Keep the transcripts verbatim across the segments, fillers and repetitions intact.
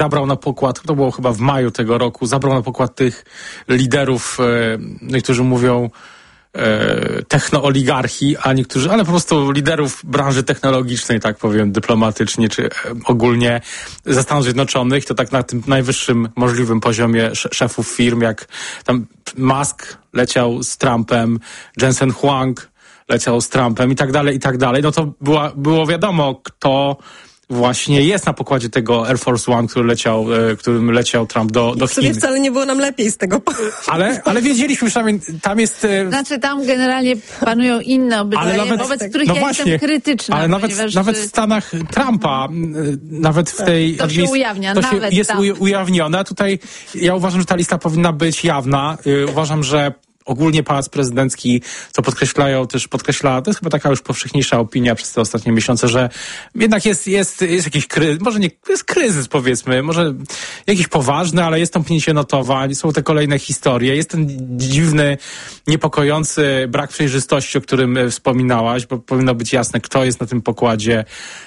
zabrał na pokład, to było chyba w maju tego roku, zabrał na pokład tych liderów, e, niektórzy mówią e, technooligarchii, a niektórzy, ale po prostu liderów branży technologicznej, tak powiem dyplomatycznie, czy e, ogólnie ze Stanów Zjednoczonych, to tak na tym najwyższym możliwym poziomie sz- szefów firm, jak tam Musk leciał z Trumpem, Jensen Huang leciał z Trumpem i tak dalej, i tak dalej, no to była, było wiadomo, kto właśnie jest na pokładzie tego Air Force One, który leciał, e, którym leciał Trump do, do w sumie Chin. wcale nie było nam lepiej z tego. Ale, ale wiedzieliśmy, że tam, tam jest... E, znaczy tam generalnie panują inne obyczaje, nawet, wobec których no ja właśnie, jestem krytyczna. Ale nawet, ponieważ... nawet w Stanach Trumpa, nawet w tej... To się ujawnia, to nawet się jest tam. ujawnione. A tutaj ja uważam, że ta lista powinna być jawna. Yy, uważam, że ogólnie Pałac Prezydencki, co podkreślają, też podkreśla, to jest chyba taka już powszechniejsza opinia przez te ostatnie miesiące, że jednak jest, jest, jest jakiś kryzys, może nie, jest kryzys powiedzmy, może jakiś poważny, ale jest tąpnięcie notowań, są te kolejne historie, jest ten dziwny, niepokojący brak przejrzystości, o którym wspominałaś, bo powinno być jasne, kto jest na tym pokładzie.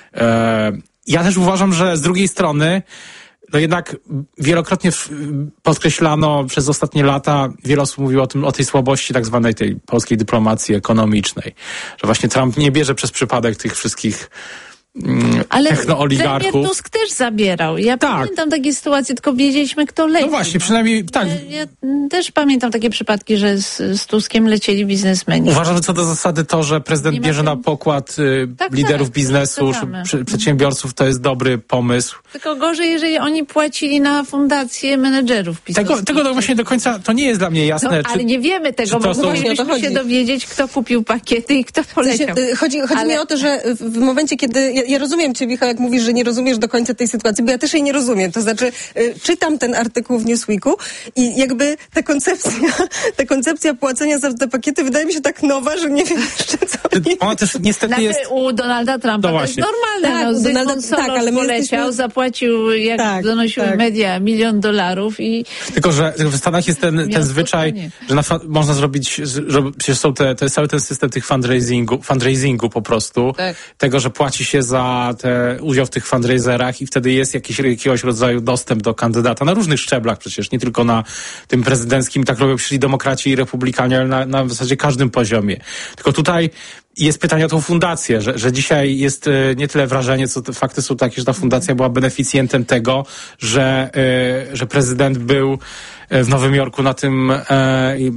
Ja też uważam, że z drugiej strony no jednak wielokrotnie podkreślano przez ostatnie lata, wiele osób mówiło o tym, o tej słabości tak zwanej tej polskiej dyplomacji ekonomicznej. Że właśnie Trump nie bierze przez przypadek tych wszystkich mm, ale technooligarchów. premier Tusk też zabierał. Ja tak. pamiętam takie sytuacje, tylko wiedzieliśmy, kto leci. No właśnie, przynajmniej tak. Ja, ja też pamiętam takie przypadki, że z, z Tuskiem lecieli biznesmeni. Uważam, że co do zasady to, że prezydent bierze ten... na pokład y, tak, liderów tak, biznesu, przy, przedsiębiorców, to jest dobry pomysł. Tylko gorzej, jeżeli oni płacili na fundację menedżerów Tego, tego właśnie do końca, to nie jest dla mnie jasne. No, czy, ale nie wiemy tego, bo są... moglibyśmy się dowiedzieć, kto kupił pakiety i kto poleciał. W sensie, chodzi chodzi ale... mi o to, że w momencie, kiedy... Ja, ja rozumiem cię, Michał, jak mówisz, że nie rozumiesz do końca tej sytuacji, bo ja też jej nie rozumiem. To znaczy, y, czytam ten artykuł w Newsweeku i jakby ta koncepcja, ta koncepcja płacenia za te pakiety wydaje mi się tak nowa, że nie wiem jeszcze co. Ona też niestety jest... U Donalda Trumpa no to jest normalne. Tak, no, Donalda, tak, ale poleciał, jesteśmy... zapłacił, jak tak, donosiły tak. media, milion dolarów i... Tylko, że w Stanach jest ten, ten zwyczaj, że na, można zrobić, że przecież są te, to jest cały ten system tych fundraisingu, fundraisingu po prostu, tak. Tego, że płaci się za te udział w tych fundraiserach i wtedy jest jakiś, jakiegoś rodzaju dostęp do kandydata na różnych szczeblach przecież, nie tylko na tym prezydenckim, tak robią przecież demokraci i republikanie, ale na, na w zasadzie każdym poziomie. Tylko tutaj jest pytanie o tą fundację, że, że dzisiaj jest y, nie tyle wrażenie, co te fakty są takie, że ta fundacja była beneficjentem tego, że, y, że prezydent był w Nowym Jorku na tym e, i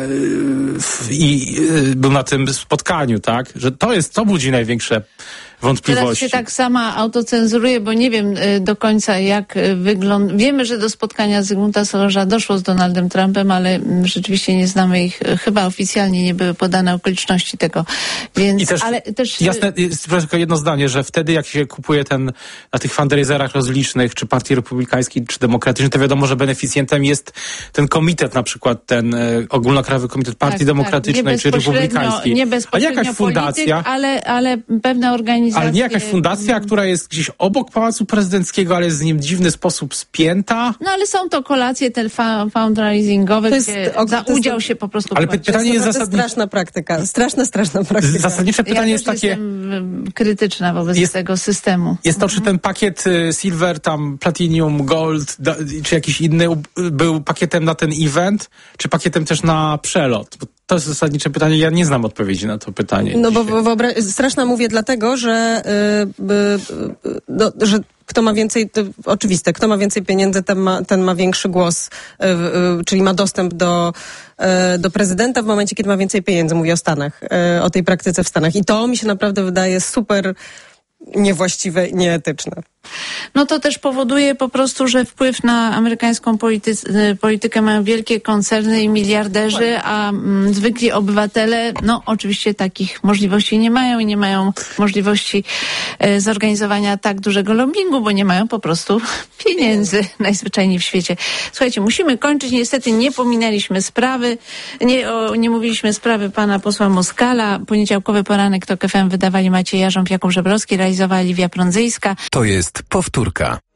e, był na tym spotkaniu, tak? Że to jest, to budzi największe wątpliwości. Teraz się tak sama autocenzuruję, bo nie wiem y, do końca jak y, wygląda. Wiemy, że do spotkania Zygmunta Solorza doszło z Donaldem Trumpem, ale y, rzeczywiście nie znamy ich. Y, chyba oficjalnie nie były podane okoliczności tego. Więc, I też, ale też jasne, jest tylko jedno zdanie, że wtedy jak się kupuje ten na tych fundraiserach rozlicznych, czy Partii Republikańskiej, czy Demokratycznej, to wiadomo, że beneficjentem jest ten komitet, na przykład ten e, ogólnokrajowy komitet Partii tak, Demokratycznej, tak. czy Republikańskiej. Nie bezpośrednio a nie jakaś fundacja, polityk, ale, ale pewna organizacja. Ale nie jakaś fundacja, która jest gdzieś obok Pałacu Prezydenckiego, ale jest z nim w dziwny sposób spięta. No ale są to kolacje te fundraisingowe, to jest, gdzie o, za to jest, udział się po prostu ale płaci. pytanie jest zasadnicze. Straszna praktyka. Straszna, straszna praktyka. Zasadnicze pytanie ja jest takie... jestem krytyczna wobec jest, tego systemu. Jest to, czy ten pakiet Silver, tam Platinum, Gold, da, czy jakiś inny był pakietem na ten event, czy pakietem też na przelot? Bo to jest zasadnicze pytanie. Ja nie znam odpowiedzi na to pytanie. No bo wyobra- straszna mówię dlatego, że, yy, yy, no, że kto ma więcej, to oczywiste, kto ma więcej pieniędzy, ten ma, ten ma większy głos, yy, yy, czyli ma dostęp do, yy, do prezydenta w momencie, kiedy ma więcej pieniędzy. Mówię o Stanach, yy, o tej praktyce w Stanach. I to mi się naprawdę wydaje super niewłaściwe i nieetyczne. No to też powoduje po prostu, że wpływ na amerykańską polity- politykę mają wielkie koncerny i miliarderzy, a mm, zwykli obywatele, no oczywiście takich możliwości nie mają i nie mają możliwości e, zorganizowania tak dużego lobbingu, bo nie mają po prostu pieniędzy najzwyczajniej w świecie. Słuchajcie, musimy kończyć. Niestety nie pominęliśmy sprawy, nie, o, nie mówiliśmy sprawy pana posła Moskala. Poniedziałkowy poranek TOK F M wydawali Maciej Jarząb, Jakub Żebrowski, realizowała Liwia Prądzyjska. To jest powtórka.